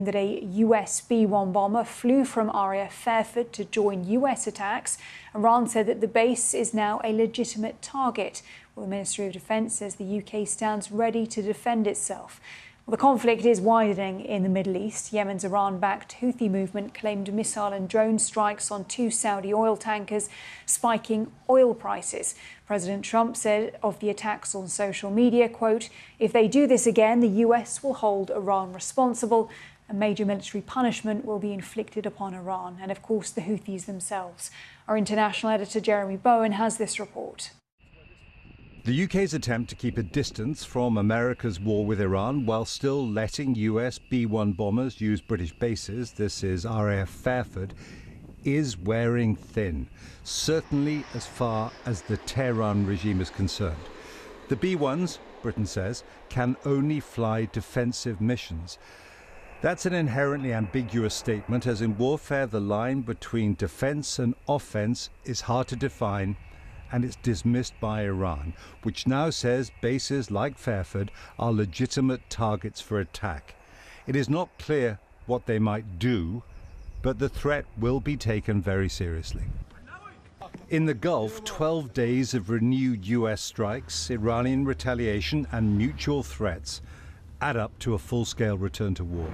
That a US B-1 bomber flew from RAF Fairford to join US attacks. Iran said that the base is now a legitimate target. Well, the Ministry of Defence says the UK stands ready to defend itself. Well, the conflict is widening in the Middle East. Yemen's Iran-backed Houthi movement claimed missile and drone strikes on 2 Saudi oil tankers, spiking oil prices. President Trump said of the attacks on social media, quote, "If they do this again, the US will hold Iran responsible. A major military punishment will be inflicted upon Iran," and of course the Houthis themselves. Our international editor Jeremy Bowen has this report. The UK's attempt to keep a distance from America's war with Iran while still letting US B-1 bombers use British bases, this is RAF Fairford, is wearing thin, certainly as far as the Tehran regime is concerned. The B-1s, Britain says, can only fly defensive missions. That's an inherently ambiguous statement, as in warfare the line between defense and offense is hard to define, and it's dismissed by Iran, which now says bases like Fairford are legitimate targets for attack. It is not clear what they might do, but the threat will be taken very seriously. In the Gulf, 12 days of renewed US strikes, Iranian retaliation and mutual threats add up to a full-scale return to war.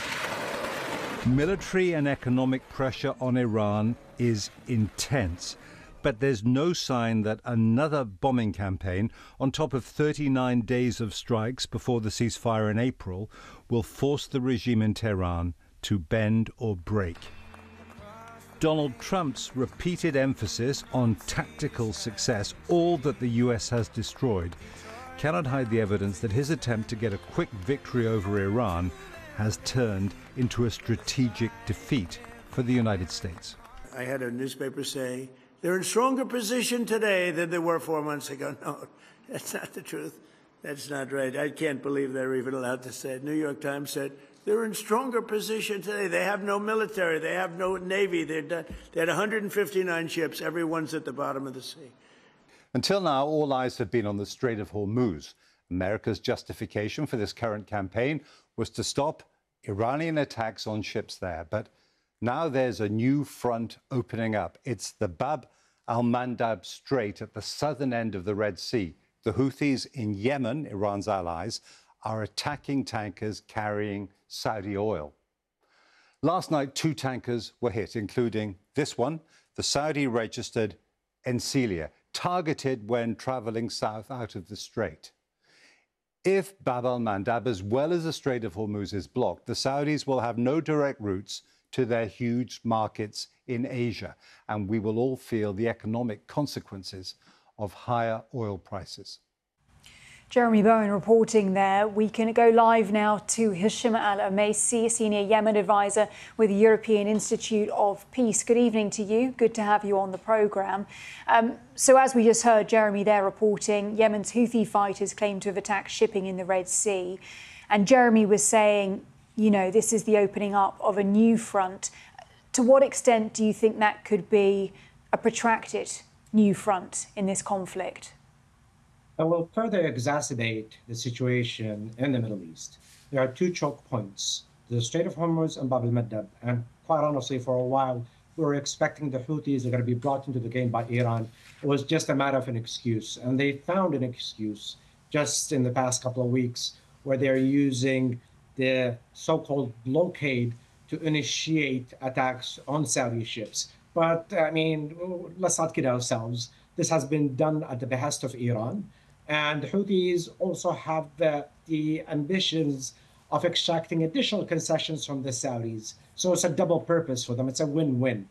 Military and economic pressure on Iran is intense, but there's no sign that another bombing campaign, on top of 39 days of strikes before the ceasefire in April, will force the regime in Tehran to bend or break. Donald Trump's repeated emphasis on tactical success, all that the US has destroyed, cannot hide the evidence that his attempt to get a quick victory over Iran has turned into a strategic defeat for the United States. I had a newspaper say, they're in stronger position today than they were 4 months ago. No, that's not the truth. That's not right. I can't believe they're even allowed to say it. New York Times said, they're in stronger position today. They have no military. They have no Navy. They had 159 ships. Everyone's at the bottom of the sea. Until now, all eyes have been on the Strait of Hormuz. America's justification for this current campaign was to stop Iranian attacks on ships there. But now there's a new front opening up. It's the Bab al-Mandab Strait at the southern end of the Red Sea. The Houthis in Yemen, Iran's allies, are attacking tankers carrying Saudi oil. Last night, 2 tankers were hit, including this one, the Saudi-registered Enselia, targeted when traveling south out of the strait. If Bab al-Mandab, as well as the Strait of Hormuz, is blocked, the Saudis will have no direct routes to their huge markets in Asia, and we will all feel the economic consequences of higher oil prices. Jeremy Bowen reporting there. We can go live now to Hisham Al-Amaisi, Senior Yemen Advisor with the European Institute of Peace. Good evening to you. Good to have you on the programme. So as we just heard Jeremy there reporting, Yemen's Houthi fighters claim to have attacked shipping in the Red Sea. And Jeremy was saying, you know, this is the opening up of a new front. To what extent do you think that could be a protracted new front in this conflict? That will further exacerbate the situation in the Middle East. There are 2 choke points, the Strait of Hormuz and Bab al-Mandab. And quite honestly, for a while, we were expecting the Houthis are going to be brought into the game by Iran. It was just a matter of an excuse. And they found an excuse just in the past couple of weeks where they're using the so-called blockade to initiate attacks on Saudi ships. But, I mean, let's not kid ourselves. This has been done at the behest of Iran. And the Houthis also have the ambitions of extracting additional concessions from the Saudis. So it's a double purpose for them. It's a win-win.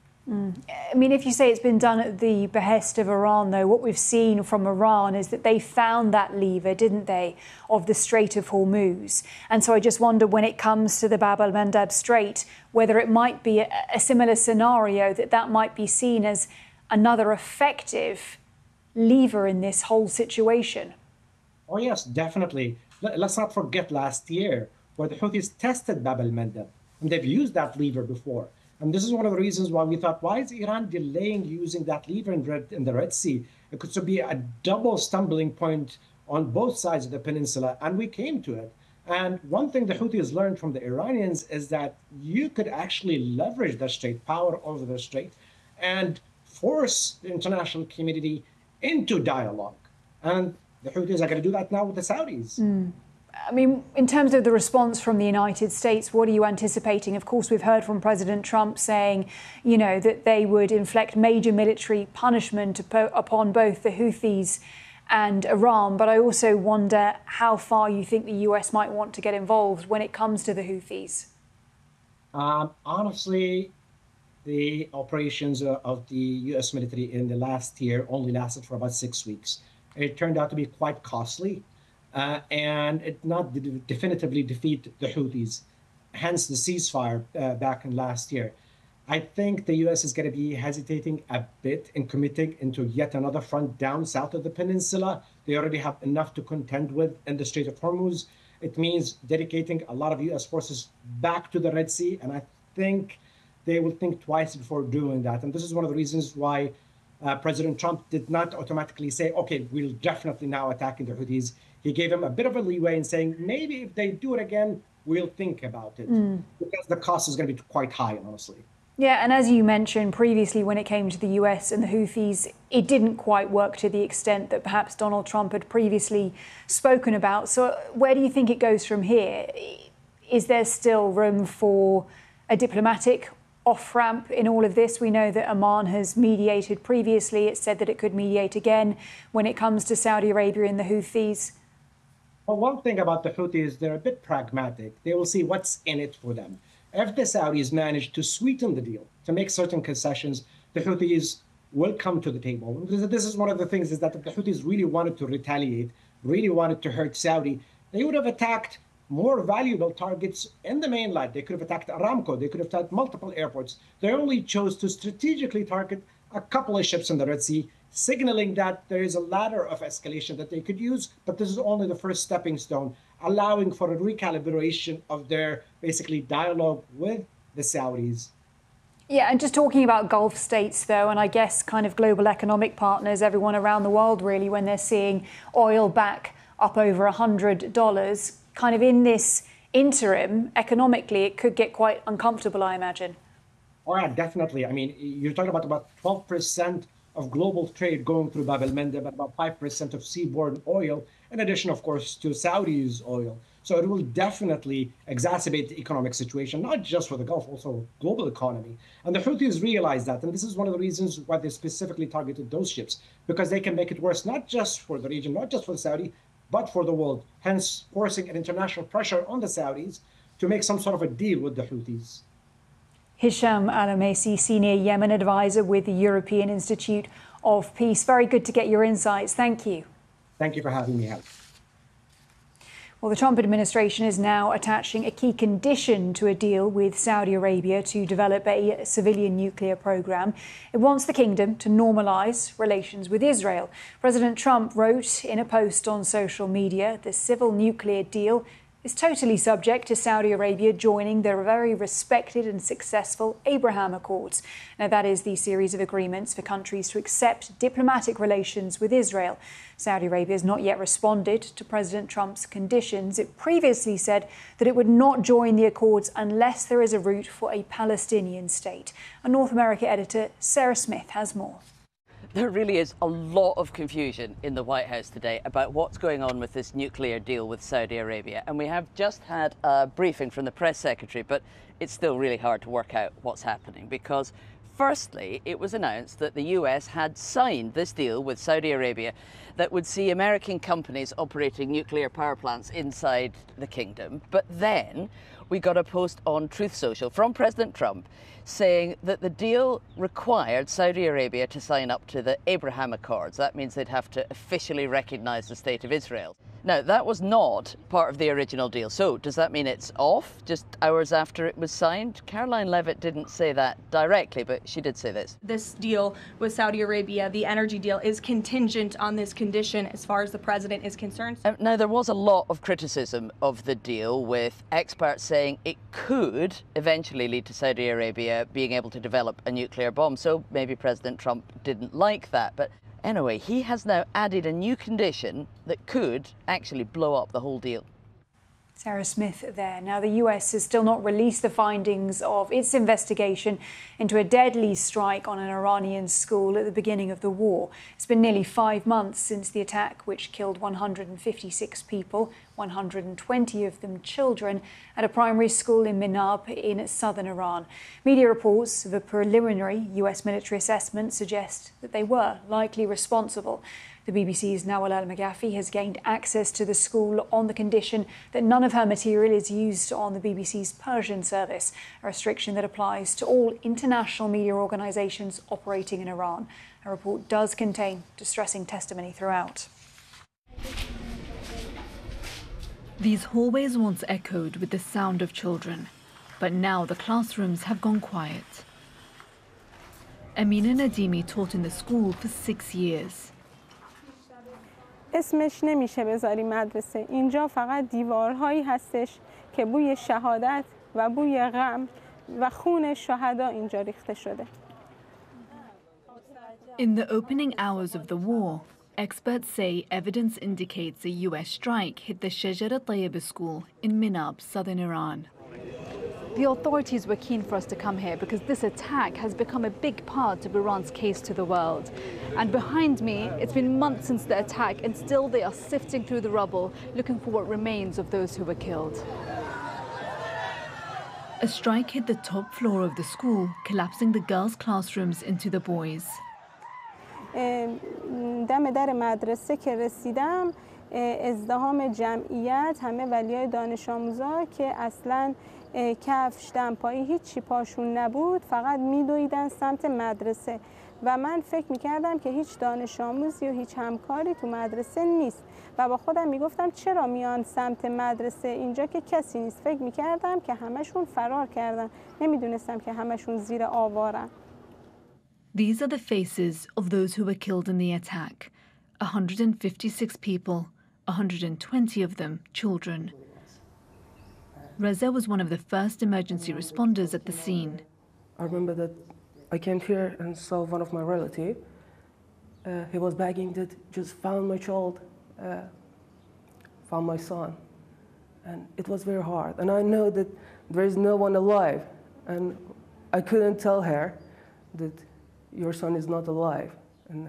I mean, if you say it's been done at the behest of Iran, though, what we've seen from Iran is that they found that lever, didn't they, of the Strait of Hormuz. And so I just wonder, when it comes to the Bab al-Mandab Strait, whether it might be a similar scenario, that might be seen as another effective lever in this whole situation. Oh, yes, definitely. Let's not forget last year where the Houthis tested Bab al-Mandab, and they've used that lever before. And this is one of the reasons why we thought, why is Iran delaying using that lever in the Red Sea? It could be a double stumbling point on both sides of the peninsula, and we came to it. And one thing the Houthis learned from the Iranians is that you could actually leverage the strait, power over the strait, and force the international community into dialogue. And the Houthis are going to do that now with the Saudis. I mean, in terms of the response from the United States, what are you anticipating? Of course, we've heard from President Trump saying, that they would inflict major military punishment upon both the Houthis and Iran. But I also wonder how far you think the US might want to get involved when it comes to the Houthis. Honestly, the operations of the US military in the last year only lasted for about 6 weeks. It turned out to be quite costly. And it not definitively defeat the Houthis, hence the ceasefire back in last year. I think the U.S. is going to be hesitating a bit in committing into yet another front down south of the peninsula. They already have enough to contend with in the Strait of Hormuz. It means dedicating a lot of U.S. forces back to the Red Sea, and I think they will think twice before doing that. And this is one of the reasons why President Trump did not automatically say, okay, we'll definitely now attack the Houthis. He gave him a bit of a leeway in saying, maybe if they do it again, we'll think about it. Because the cost is going to be quite high, honestly. Yeah, and as you mentioned previously, when it came to the US and the Houthis, it didn't quite work to the extent that perhaps Donald Trump had previously spoken about. So where do you think it goes from here? Is there still room for a diplomatic off-ramp in all of this? We know that Oman has mediated previously. It said that it could mediate again when it comes to Saudi Arabia and the Houthis. Well, one thing about the Houthis, they're a bit pragmatic. They will see what's in it for them. If the Saudis manage to sweeten the deal, to make certain concessions, the Houthis will come to the table. This is one of the things, is that if the Houthis really wanted to retaliate, really wanted to hurt Saudi, they would have attacked more valuable targets in the mainland. They could have attacked Aramco. They could have attacked multiple airports. They only chose to strategically target a couple of ships in the Red Sea, signaling that there is a ladder of escalation that they could use, but this is only the first stepping stone, allowing for a recalibration of their basically dialogue with the Saudis. Yeah, and just talking about Gulf states, though, and I guess kind of global economic partners, everyone around the world, really, when they're seeing oil back up over $100, kind of in this interim, economically, it could get quite uncomfortable, I imagine. Oh, yeah, definitely. I mean, you're talking about 12% of global trade going through Bab el-Mandeb, about 5% of seaborne oil, in addition, of course, to Saudi's oil. So it will definitely exacerbate the economic situation, not just for the Gulf, also global economy. And the Houthis realize that. And this is one of the reasons why they specifically targeted those ships, because they can make it worse, not just for the region, not just for the Saudi, but for the world, hence forcing an international pressure on the Saudis to make some sort of a deal with the Houthis. Hisham Al-Amaisi, Senior Yemen Advisor with the European Institute of Peace. Very good to get your insights. Thank you. Thank you for having me out. Well, the Trump administration is now attaching a key condition to a deal with Saudi Arabia to develop a civilian nuclear program. It wants the kingdom to normalise relations with Israel. President Trump wrote in a post on social media, the civil nuclear deal is totally subject to Saudi Arabia joining the very respected and successful Abraham Accords. Now, that is the series of agreements for countries to accept diplomatic relations with Israel. Saudi Arabia has not yet responded to President Trump's conditions. It previously said that it would not join the Accords unless there is a route for a Palestinian state. A North America editor, Sarah Smith, has more. There really is a lot of confusion in the White House today about what's going on with this nuclear deal with Saudi Arabia. And we have just had a briefing from the press secretary, but it's still really hard to work out what's happening because, firstly, it was announced that the US had signed this deal with Saudi Arabia that would see American companies operating nuclear power plants inside the kingdom. But then we got a post on Truth Social from President Trump saying that the deal required Saudi Arabia to sign up to the Abraham Accords. That means they'd have to officially recognize the State of Israel. Now, that was not part of the original deal. So does that mean it's off just hours after it was signed? Caroline Leavitt didn't say that directly, but she did say this. This deal with Saudi Arabia, the energy deal, is contingent on this condition as far as the president is concerned. Now, there was a lot of criticism of the deal, with experts saying it could eventually lead to Saudi Arabia being able to develop a nuclear bomb. So maybe President Trump didn't like that. But anyway, he has now added a new condition that could actually blow up the whole deal. Sarah Smith there. Now, the US has still not released the findings of its investigation into a deadly strike on an Iranian school at the beginning of the war. It's been nearly 5 months since the attack, which killed 156 people, 120 of them children, at a primary school in Minab in southern Iran. Media reports of a preliminary US military assessment suggest that they were likely responsible. The BBC's Nawal Al-Maghafi has gained access to the school on the condition that none of her material is used on the BBC's Persian service, a restriction that applies to all international media organisations operating in Iran. A report does contain distressing testimony throughout. These hallways once echoed with the sound of children, but now the classrooms have gone quiet. Amina Nadimi taught in the school for 6 years. اسمش نمیشه بذاری مدرسه. اینجا فقط دیوارهایی هستش که بوی شهادت و بوی غم و خون شهدا اینجا ریخته شده. In the opening hours of the war, experts say evidence indicates a US strike hit the Shajar al-Tayyib school in Minab, southern Iran. The authorities were keen for us to come here because this attack has become a big part of Iran's case to the world. And behind me, it's been months since the attack, and still they are sifting through the rubble, looking for what remains of those who were killed. A strike hit the top floor of the school, collapsing the girls' classrooms into the boys. دم در مدرسه که رسیدم ازدحام جمعیت، همه ولیای دانش آموزا که اصلاً کفش دمپایی هیچی پاشون نبود، فقط میدویدن سمت مدرسه و من فکر میکردم که هیچ دانش آموزی و هیچ همکاری تو مدرسه نیست و با خودم میگفتم چرا میان سمت مدرسه، اینجا که کسی نیست. فکر میکردم که همشون فرار کردن، نمیدونستم که همشون زیر آوارن. These are the faces of those who were killed in the attack. 156 people, 120 of them children. Reza was one of the first emergency responders at the scene. I remember that I came here and saw one of my relatives. He was begging that just found my child, found my son. And it was very hard. And I know that there is no one alive. And I couldn't tell her that your son is not alive. And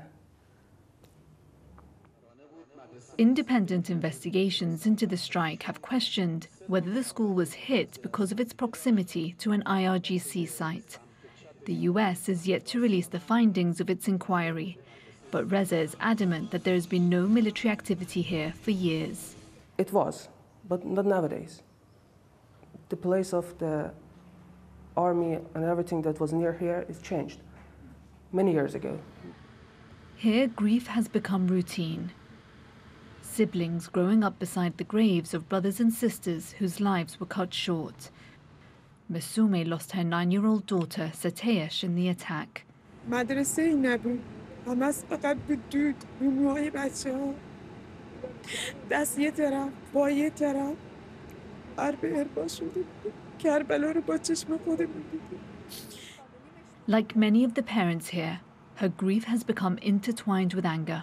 independent investigations into the strike have questioned whether the school was hit because of its proximity to an IRGC site. The US is yet to release the findings of its inquiry, but Reza is adamant that there has been no military activity here for years. It was, but not nowadays. The place of the army and everything that was near here is changed many years ago. Here, grief has become routine. Siblings growing up beside the graves of brothers and sisters whose lives were cut short. Masume lost her 9-year-old daughter, Satesh, in the attack. Like many of the parents here, her grief has become intertwined with anger.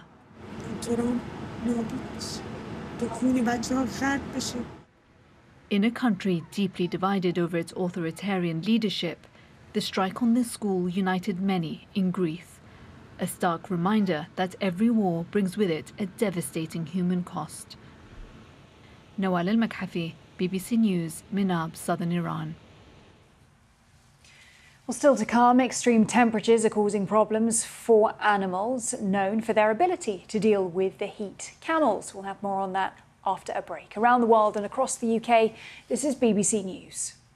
In a country deeply divided over its authoritarian leadership, the strike on this school united many in grief, a stark reminder that every war brings with it a devastating human cost. Nawal Al-Maghafi, BBC News, Minab, southern Iran. Well, still to come, extreme temperatures are causing problems for animals known for their ability to deal with the heat. Camels. We'll have more on that after a break. Around the world and across the UK, this is BBC News.